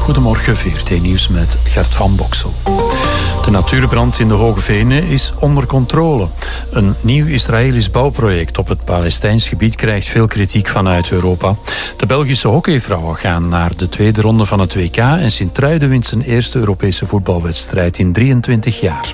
Goedemorgen, VRT Nieuws met Gert van Boksel. De natuurbrand in de Hoge Venen is onder controle. Een nieuw Israëlisch bouwproject op het Palestijns gebied krijgt veel kritiek vanuit Europa. De Belgische hockeyvrouwen gaan naar de tweede ronde van het WK en Sint-Truiden wint zijn eerste Europese voetbalwedstrijd in 23 jaar.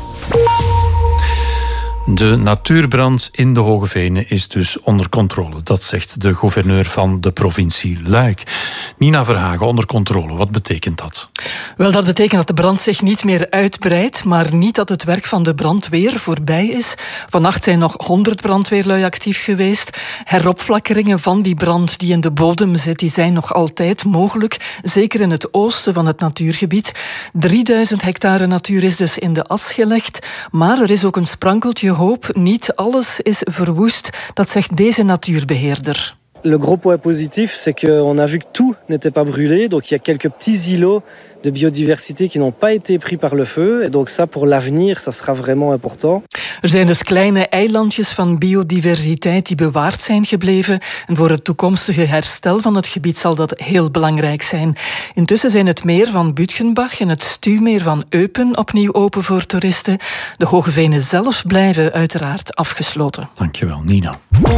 De natuurbrand in de Hoge Venen is dus onder controle. Dat zegt de gouverneur van de provincie Luik. Nina Verhagen, onder controle. Wat betekent dat? Wel, dat betekent dat de brand zich niet meer uitbreidt, maar niet dat het werk van de brandweer voorbij is. Vannacht zijn nog 100 brandweerlui actief geweest. Heropflakkeringen van die brand die in de bodem zit, die zijn nog altijd mogelijk. Zeker in het oosten van het natuurgebied. 3000 hectare natuur is dus in de as gelegd. Maar er is ook een sprankeltje hoop. Niet alles is verwoest. Dat zegt deze natuurbeheerder. Le gros point positif, c'est qu'on a vu que tout n'était pas brûlé. Donc il y a quelques petits îlots de biodiversité qui n'ont pas été pris par le feu. Et donc ça, pour l'avenir, ça sera vraiment important. Er zijn dus kleine eilandjes van biodiversiteit die bewaard zijn gebleven. En voor het toekomstige herstel van het gebied zal dat heel belangrijk zijn. Intussen zijn het meer van Bütgenbach en het stuwmeer van Eupen opnieuw open voor toeristen. De Hoge Venen zelf blijven uiteraard afgesloten. Dankjewel, Nina.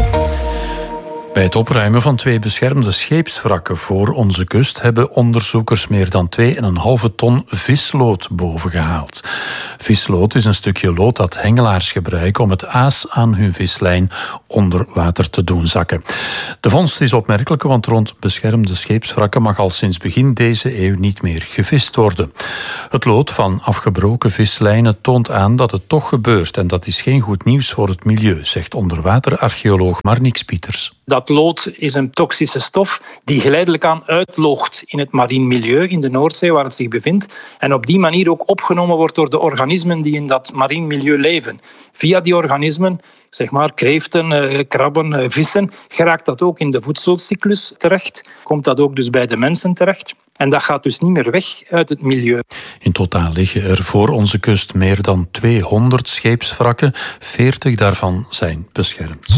Bij het opruimen van 2 beschermde scheepswrakken voor onze kust hebben onderzoekers meer dan 2,5 ton vislood bovengehaald. Vislood is een stukje lood dat hengelaars gebruiken om het aas aan hun vislijn onder water te doen zakken. De vondst is opmerkelijk, want rond beschermde scheepswrakken mag al sinds begin deze eeuw niet meer gevist worden. Het lood van afgebroken vislijnen toont aan dat het toch gebeurt en dat is geen goed nieuws voor het milieu, zegt onderwaterarcheoloog Marnix Pieters. Dat lood is een toxische stof die geleidelijk aan uitloogt in het marien milieu, in de Noordzee waar het zich bevindt. En op die manier ook opgenomen wordt door de organismen die in dat marien milieu leven. Via die organismen, zeg maar kreeften, krabben, vissen, geraakt dat ook in de voedselcyclus terecht. Komt dat ook dus bij de mensen terecht. En dat gaat dus niet meer weg uit het milieu. In totaal liggen er voor onze kust meer dan 200 scheepswrakken. 40 daarvan zijn beschermd.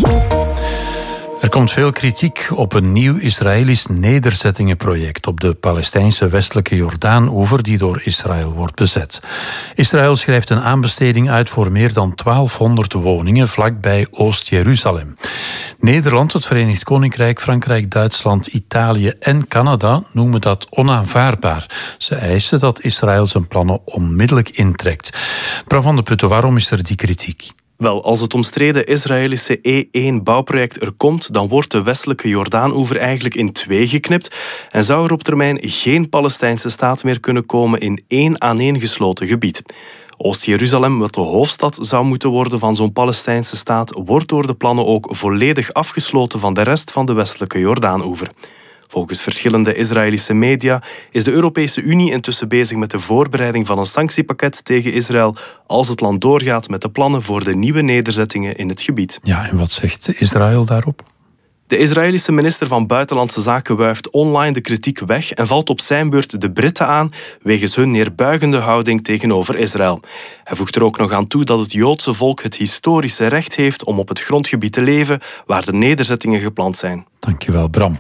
Er komt veel kritiek op een nieuw Israëlisch nederzettingenproject op de Palestijnse westelijke Jordaan-oever die door Israël wordt bezet. Israël schrijft een aanbesteding uit voor meer dan 1200 woningen vlakbij Oost-Jeruzalem. Nederland, het Verenigd Koninkrijk, Frankrijk, Duitsland, Italië en Canada noemen dat onaanvaardbaar. Ze eisen dat Israël zijn plannen onmiddellijk intrekt. Bram van de Putten, waarom is er die kritiek? Wel, als het omstreden Israëlische E1-bouwproject er komt, dan wordt de westelijke Jordaan-oever eigenlijk in 2 geknipt en zou er op termijn geen Palestijnse staat meer kunnen komen in 1 aaneengesloten gebied. Oost-Jeruzalem, wat de hoofdstad zou moeten worden van zo'n Palestijnse staat, wordt door de plannen ook volledig afgesloten van de rest van de westelijke Jordaan-oever. Volgens verschillende Israëlische media is de Europese Unie intussen bezig met de voorbereiding van een sanctiepakket tegen Israël als het land doorgaat met de plannen voor de nieuwe nederzettingen in het gebied. Ja, en wat zegt Israël daarop? De Israëlische minister van Buitenlandse Zaken wuift online de kritiek weg en valt op zijn beurt de Britten aan wegens hun neerbuigende houding tegenover Israël. Hij voegt er ook nog aan toe dat het Joodse volk het historische recht heeft om op het grondgebied te leven waar de nederzettingen gepland zijn. Dankjewel, Bram.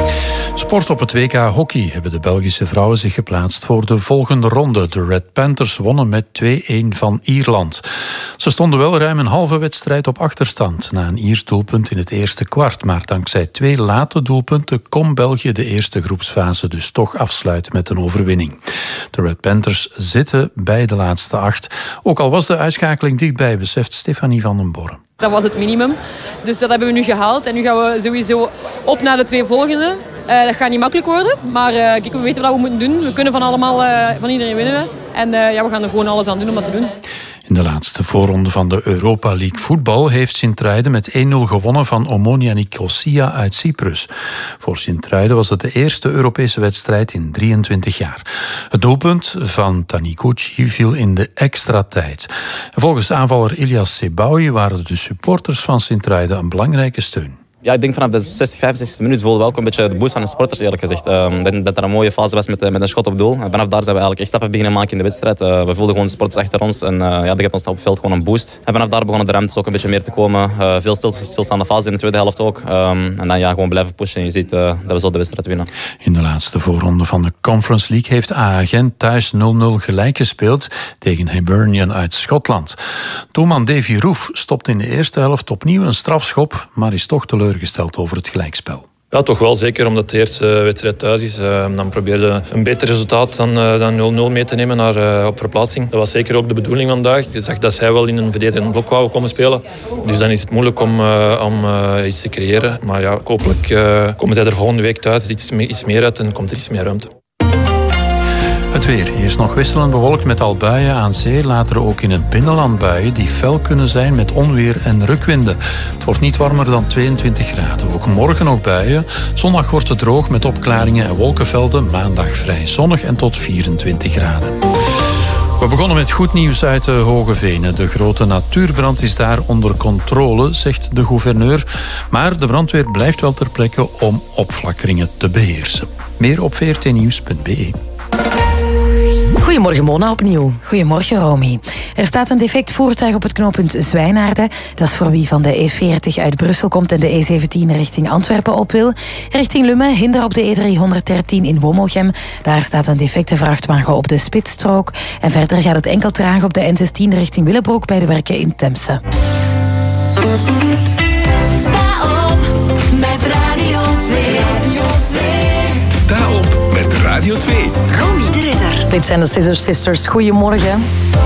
Sport op het WK hockey hebben de Belgische vrouwen zich geplaatst voor de volgende ronde. De Red Panthers wonnen met 2-1 van Ierland. Ze stonden wel ruim een halve wedstrijd op achterstand na een Iers doelpunt in het eerste kwart. Maar dankzij 2 late doelpunten kon België de eerste groepsfase dus toch afsluiten met een overwinning. De Red Panthers zitten bij de laatste 8. Ook al was de uitschakeling dichtbij, beseft Stefanie van den Borre. Dat was het minimum. Dus dat hebben we nu gehaald. En nu gaan we sowieso op naar de 2 volgende. Dat gaat niet makkelijk worden. Maar we weten wat we moeten doen. We kunnen van iedereen winnen. En we gaan er gewoon alles aan doen om dat te doen. In de laatste voorronde van de Europa League voetbal heeft Sint-Truiden met 1-0 gewonnen van Omonia Nicosia uit Cyprus. Voor Sint-Truiden was het de eerste Europese wedstrijd in 23 jaar. Het doelpunt van Taniguchi viel in de extra tijd. Volgens aanvaller Ilias Sebaoui waren de supporters van Sint-Truiden een belangrijke steun. Ja, ik denk vanaf de 65 minuut voelde we ook een beetje de boost van de sporters, eerlijk gezegd. Dat er een mooie fase was met een schot op doel. En vanaf daar zijn we eigenlijk echt stappen beginnen maken in de wedstrijd. We voelden gewoon de sporters achter ons en dat geeft ons op het veld gewoon een boost. En vanaf daar begonnen de ruimtes ook een beetje meer te komen. Veel stilstaande fase in de tweede helft ook. En dan gewoon blijven pushen en je ziet dat we zo de wedstrijd winnen. In de laatste voorronde van de Conference League heeft AA Gent thuis 0-0 gelijk gespeeld tegen Hibernian uit Schotland. Doelman Davy Roef stopt in de eerste helft opnieuw een strafschop, maar is toch teleurgesteld over het gelijkspel. Ja, toch wel. Zeker omdat de eerste wedstrijd thuis is. Dan probeerde een beter resultaat dan 0-0 mee te nemen op verplaatsing. Dat was zeker ook de bedoeling vandaag. Je zag dat zij wel in een verdedigend blok wouden komen spelen. Dus dan is het moeilijk om iets te creëren. Maar ja, hopelijk komen zij er volgende week thuis iets meer uit en komt er iets meer ruimte. Het weer. Eerst nog wisselend bewolkt met al buien aan zee. Later ook in het binnenland buien die fel kunnen zijn met onweer en rukwinden. Het wordt niet warmer dan 22 graden. Ook morgen nog buien. Zondag wordt het droog met opklaringen en wolkenvelden. Maandag vrij zonnig en tot 24 graden. We begonnen met goed nieuws uit de Hoge Venen. De grote natuurbrand is daar onder controle, zegt de gouverneur. Maar de brandweer blijft wel ter plekke om opflakkeringen te beheersen. Meer op vrtnieuws.be. Goedemorgen Mona opnieuw. Goedemorgen Romy. Er staat een defect voertuig op het knooppunt Zwijnaarden. Dat is voor wie van de E40 uit Brussel komt en de E17 richting Antwerpen op wil. Richting Lummen, hinder op de E313 in Wommelgem. Daar staat een defecte vrachtwagen op de spitsstrook. En verder gaat het enkel traag op de N16 richting Willebroek bij de werken in Temse. Sta op met Radio 2. Radio 2. Sta op met Radio 2. Romy de Ridder. Dit zijn de Scissor Sisters. Goedemorgen.